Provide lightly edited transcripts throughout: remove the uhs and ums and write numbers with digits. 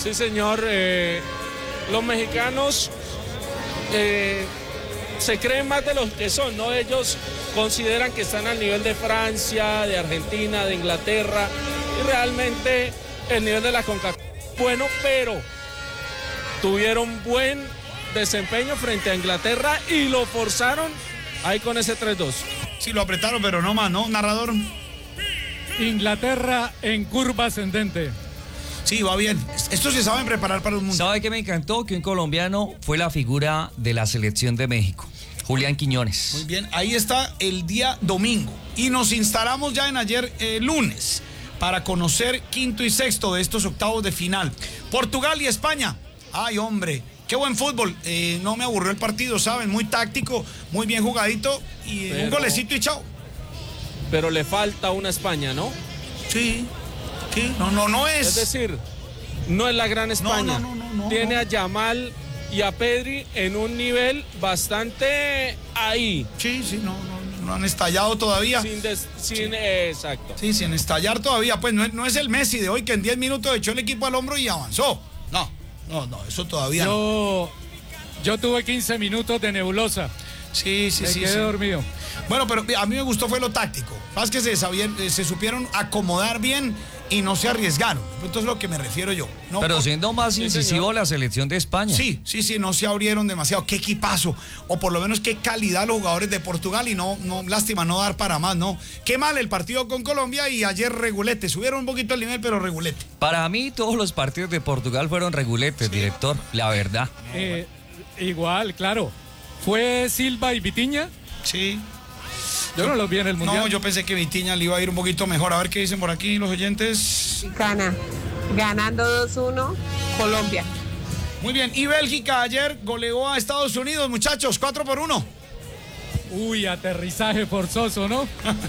Sí, señor. Los mexicanos se creen más de los que son, ¿no? Ellos consideran que están al nivel de Francia, de Argentina, de Inglaterra, y realmente el nivel de la CONCACAF bueno, pero tuvieron buen desempeño frente a Inglaterra y lo forzaron ahí con ese 3-2. Sí, lo apretaron, pero no más, ¿no, narrador? Inglaterra en curva ascendente. Sí, va bien. Estos se saben preparar para un mundial. ¿Sabe qué me encantó? Que un colombiano fue la figura de la selección de México, Julián Quiñones. Muy bien, ahí está el día domingo. Y nos instalamos ya en ayer lunes para conocer quinto y sexto de estos octavos de final. Portugal y España. Ay, hombre, qué buen fútbol. No me aburrió el partido, ¿saben? Muy táctico, muy bien jugadito y un golecito y chao. Pero le falta una España, ¿no? Sí. Sí, no es. Es decir, no es la gran España. No, tiene a Yamal y a Pedri en un nivel bastante ahí. Sí, no han estallado todavía. Exacto. Sí, sin estallar todavía. Pues no es el Messi de hoy que en 10 minutos echó el equipo al hombro y avanzó. No, eso todavía no. Yo tuve 15 minutos de nebulosa. Sí. Me quedé dormido. Bueno, pero a mí me gustó fue lo táctico. Más que se supieron acomodar bien y no se arriesgaron. Esto es lo que me refiero yo. No, pero siendo más incisivo la selección de España. Sí, no se abrieron demasiado. Qué equipazo. O por lo menos qué calidad los jugadores de Portugal y no, lástima no dar para más, ¿no? Qué mal el partido con Colombia y ayer regulete. Subieron un poquito el nivel, pero regulete. Para mí todos los partidos de Portugal fueron reguletes, sí. Director, la verdad. Igual, claro. ¿Fue Silva y Vitinha? Sí. Yo no los vi en el Mundial. No, yo pensé que Vitinha le iba a ir un poquito mejor. A ver qué dicen por aquí los oyentes. Ganando 2-1, Colombia. Muy bien, y Bélgica ayer goleó a Estados Unidos, muchachos, 4-1. Uy, aterrizaje forzoso, ¿no?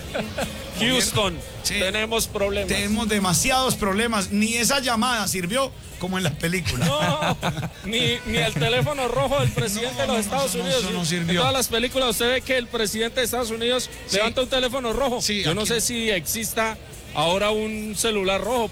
Houston, sí. Tenemos problemas. Tenemos demasiados problemas. Ni esa llamada sirvió como en las películas. No, ni el teléfono rojo del presidente de los Estados Unidos. No sirvió. En todas las películas usted ve que el presidente de Estados Unidos levanta un teléfono rojo. Sí, yo no sé si exista ahora un celular rojo,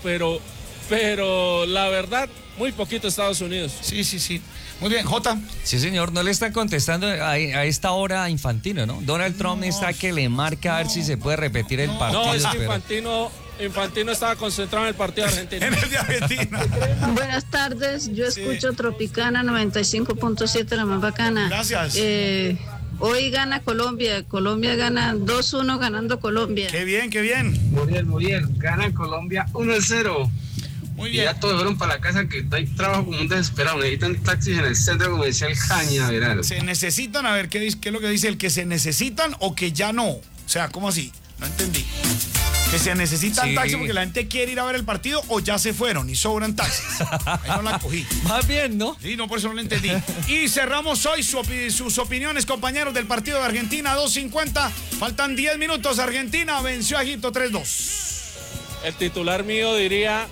pero la verdad, muy poquito Estados Unidos. Sí. Muy bien, Jota. Sí, señor, no le están contestando a esta hora a Infantino, ¿no? Donald Trump está que le marca a ver si se puede repetir el partido. No, es que Infantino estaba concentrado en el partido de Argentina. En el de Argentina. Buenas tardes, yo escucho Tropicana 95.7, la más bacana. Gracias. Hoy gana Colombia gana 2-1 ganando Colombia. Qué bien. Muy bien, gana Colombia 1-0. Muy bien. Y ya todos fueron para la casa que hay trabajo como un desesperado. Necesitan taxis en el centro comercial Cañaveral. Se necesitan, a ver, ¿qué es lo que dice? ¿El que se necesitan o que ya no? O sea, ¿cómo así? No entendí. Que se necesitan taxis porque la gente quiere ir a ver el partido o ya se fueron y sobran taxis. Ahí no la cogí. Más bien, ¿no? Sí, no, por eso no lo entendí. Y cerramos hoy sus opiniones, compañeros, del partido de Argentina 2:50. Faltan 10 minutos. Argentina venció a Egipto 3-2. El titular mío diría: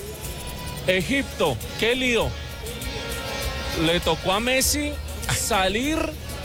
Egipto, qué lío. Le tocó a Messi salir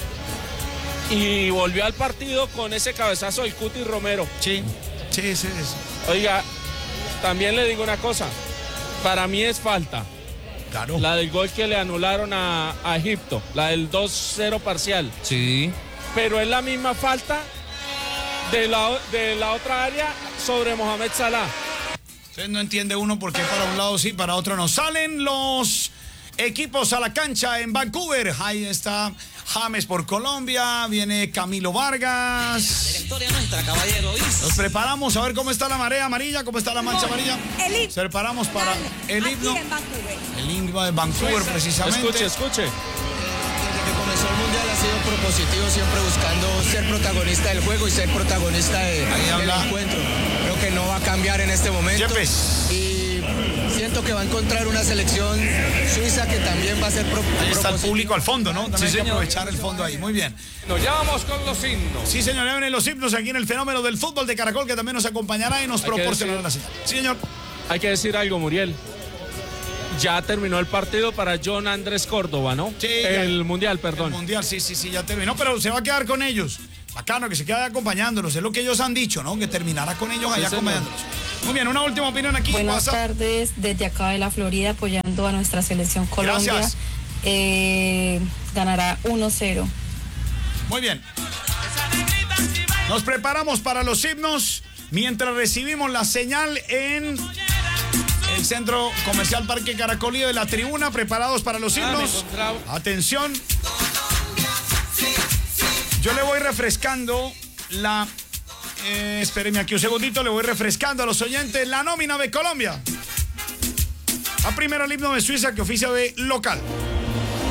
y volvió al partido con ese cabezazo del Cuti Romero. Sí. Oiga, también le digo una cosa. Para mí es falta. Claro. La del gol que le anularon a Egipto. La del 2-0 parcial. Sí. Pero es la misma falta de la otra área sobre Mohamed Salah. Entonces no entiende uno por qué para un lado sí, para otro no. Salen los equipos a la cancha en Vancouver. Ahí está James por Colombia, viene Camilo Vargas. La directoria nuestra, caballero. Nos preparamos a ver cómo está la marea amarilla, cómo está la mancha amarilla. Nos preparamos para el himno. El himno de Vancouver, precisamente. Escuche. Desde que comenzó el Mundial ha sido propositivo, siempre buscando ser protagonista del juego y ser protagonista del encuentro. Creo que no va a cambiar en este momento. Y siento que va a encontrar una selección suiza que también va a ser Ahí está el público al fondo, ¿no? También hay que aprovechar el fondo ahí. Muy bien. Nos llevamos con los himnos. Sí, señor, ya vienen los himnos aquí en el fenómeno del fútbol de Caracol, que también nos acompañará y nos proporcionará la señal. Sí, señor. Hay que decir algo, Muriel. Ya terminó el partido para John Andrés Córdoba, ¿no? Sí. El Mundial, perdón. El Mundial, sí, ya terminó, pero se va a quedar con ellos. Bacano, que se quede acompañándolos. Es lo que ellos han dicho, ¿no? Que terminará con ellos allá acompañándolos. Muy bien, una última opinión aquí. Buenas tardes, desde acá de la Florida, apoyando a nuestra selección Colombia. Gracias. Ganará 1-0. Muy bien. Nos preparamos para los himnos mientras recibimos la señal en el Centro Comercial Parque Caracolí de la tribuna. Preparados para los himnos. Atención. Yo le voy refrescando la... espérenme aquí un segundito, le voy refrescando a los oyentes la nómina de Colombia. A primero el himno de Suiza que oficia de local.